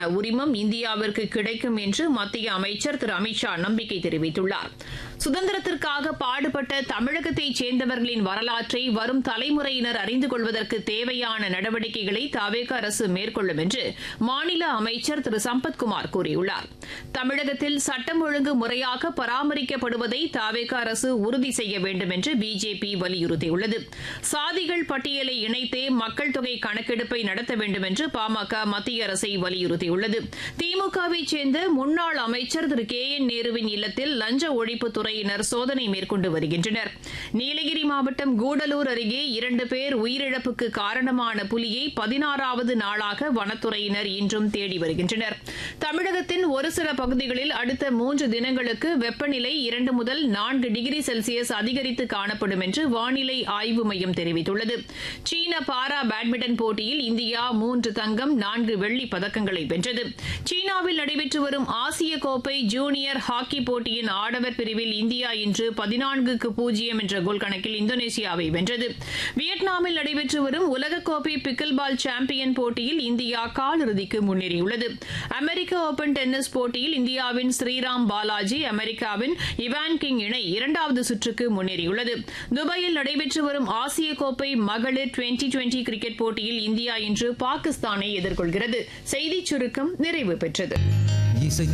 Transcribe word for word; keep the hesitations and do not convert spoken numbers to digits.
உரிமம் இந்தியாவிற்கு கிடைக்கும் என்று மத்திய அமைச்சர் திரு அமித்ஷா நம்பிக்கை தெரிவித்துள்ளார். சுதந்திரத்திற்காக பாடுபட்ட தமிழகத்தைச் சேர்ந்தவர்களின் வரலாற்றை வரும் தலைமுறையினர் அறிந்து கொள்வதற்கு தேவையான நடவடிக்கைகளை தவேக அரசு மேற்கொள்ளும் என்று மாநில அமைச்சர் திரு சம்பத்குமார் கூறியுள்ளார். தமிழகத்தில் சட்டம் ஒழுங்கு முறையாக பராமரிக்கப்படுவதை தவேக அரசு உறுதி செய்ய வேண்டும் என்று பிஜேபி வலியுறுத்தியுள்ளது. சாதிகள் பட்டியலை இணைத்தே மக்கள் தொகை கணக்கெடுப்பை நடத்த வேண்டும் என்று பாமக மத்திய அரசை வலியுறுத்தியுள்ளது. திமுகவைச் சேர்ந்த முன்னாள் அமைச்சர் திரு கே என் நேருவின் இல்லத்தில் லஞ்ச ஒழிப்புத் துறையினர் சோதனை மேற்கொண்டு வருகின்றனர். நீலகிரி மாவட்டம் கூடலூர் அருகே இரண்டு பேர் உயிரிழப்புக்கு காரணமான புலியை பதினாறாவது நாளாக வனத்துறையினர் இன்றும் தேடி வருகின்றனர். தமிழகத்தின் ஒரு சில பகுதிகளில் அடுத்த மூன்று தினங்களுக்கு வெப்பநிலை இரண்டு முதல் நான்கு டிகிரி செல்சியஸ் அதிகரித்து காணப்படும் என்று வானிலை ஆய்வு மையம் தெரிவித்துள்ளது. சீன பாரா பேட்மிண்டன் போட்டியில் இந்தியா மூன்று தங்கம் நான்கு வெள்ளிப் பதக்கங்களை வென்றது. சீனாவில் நடைபெற்று வரும் ஆசிய கோப்பை ஜூனியர் ஹாக்கி போட்டியின் ஆடவர் பிரிவில் இந்தியா இன்று பதினான்குக்கு பூஜ்ஜியம் என்ற கோல் கணக்கில் இந்தோனேஷியாவை வென்றது. வியட்நாமில் நடைபெற்று வரும் உலகக்கோப்பை பிக்கில் பால் சாம்பியன் போட்டியில் இந்தியா காலிறுதிக்கு முன்னேறியுள்ளது. அமெரிக்க ஓபன் டென்னிஸ் போட்டியில் இந்தியாவின் ஸ்ரீராம் பாலாஜி அமெரிக்காவின் இவான் கிங் இணை இரண்டாவது சுற்றுக்கு முன்னேறியுள்ளது. துபாயில் நடைபெற்று வரும் ஆசிய கோப்பை மகளிர் டுவெண்டி டுவெண்டி கிரிக்கெட் போட்டியில் இந்தியா இன்று பாகிஸ்தானை எதிர்கொள்கிறது. செய்திச் சுருக்கம் நிறைவு பெற்றது.